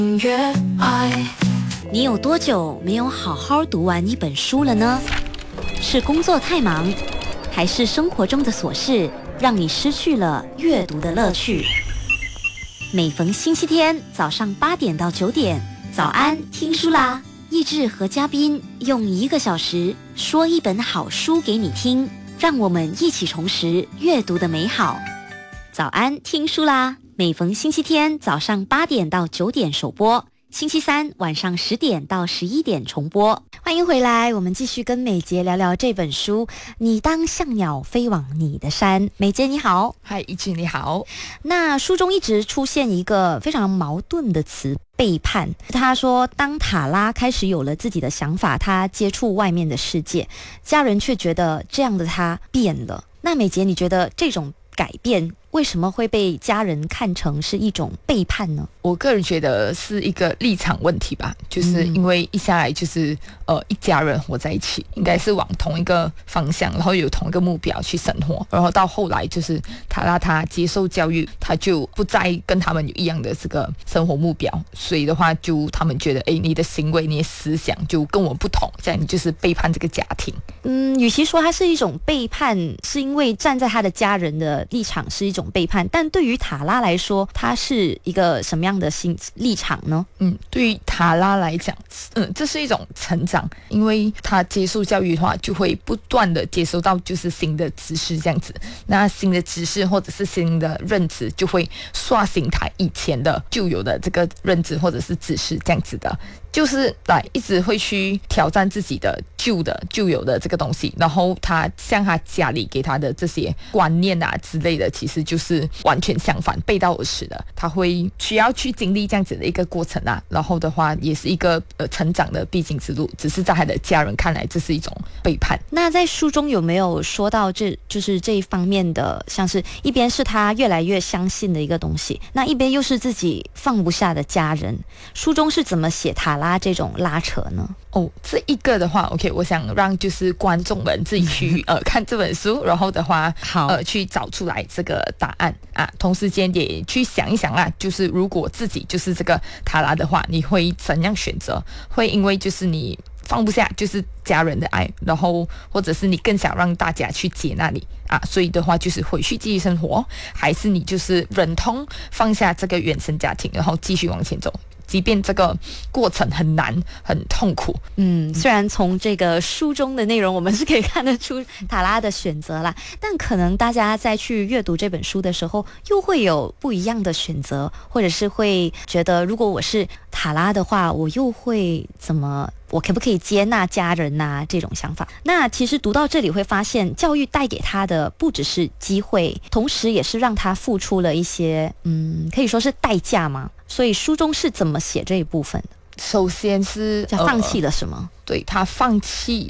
音乐爱。 你有多久没有好好读完一本书了呢？是工作太忙，还是生活中的琐事让你失去了阅读的乐趣？每逢星期天早上8点到9点，早安听书啦！益智和嘉宾用1个小时说一本好书给你听，让我们一起重拾阅读的美好。早安听书啦！每逢星期天早上8点到9点首播，星期三晚上10点到11点重播。欢迎回来，我们继续跟美杰聊聊这本书《你当像鸟飞往你的山》。美杰你好。 嗨，一志你好。 那书中一直出现一个非常矛盾的词，背叛。他说当塔拉开始有了自己的想法，他接触外面的世界，家人却觉得这样的他变了。那美杰，你觉得这种改变为什么会被家人看成是一种背叛呢？ 我个人觉得是一个立场问题吧，就是因为一下来就是一家人活在一起，应该是往同一个方向，然后有同一个目标去生活，然后到后来就是他接受教育，他就不再跟他们有一样的这个生活目标，所以的话就他们觉得你的行为你的思想就跟我不同，这样你就是背叛这个家庭。 与其说它是一种背叛，是因为站在他的家人的立场是一种背叛，但对于塔拉来说，他是一个什么样的立场呢？ 对于塔拉来讲，这是一种成长，因为他接受教育的话，就会不断的接收到就是新的知识这样子，那新的知识或者是新的认知，就会刷新他以前的旧有的这个认知或者是知识这样子的。就是一直会去挑战自己的旧有的这个东西，然后他像他家里给他的这些观念啊之类的，其实就是完全相反，背道而驰的。他会需要去经历这样子的一个过程啊，然后的话也是一个成长的必经之路，只是在他的家人看来这是一种背叛。 那在书中有没有说到就是这一方面的，像是一边是他越来越相信的一个东西，那一边又是自己放不下的家人，书中是怎么写塔拉这种拉扯呢？ 这一个的话 OK， 我想让就是观众们自己去看这本书，然后的话去找出来这个答案啊，同时间也去想一想啊，就是如果自己就是这个塔拉的话，你会怎样选择？会因为就是你放不下就是家人的爱，然后或者是你更想让大家去接纳你啊，所以的话就是回去继续生活，还是你就是忍痛放下这个原生家庭，然后继续往前走，即便这个过程很难很痛苦。 虽然从这个书中的内容我们是可以看得出塔拉的选择啦，但可能大家在去阅读这本书的时候又会有不一样的选择，或者是会觉得如果我是塔拉的话，我又会我可不可以接纳家人啊这种想法。那其实读到这里会发现，教育带给他的不只是机会，同时也是让他付出了一些可以说是代价嘛。所以书中是怎么写这一部分的？ 首先是放弃了什么？ 对，他放弃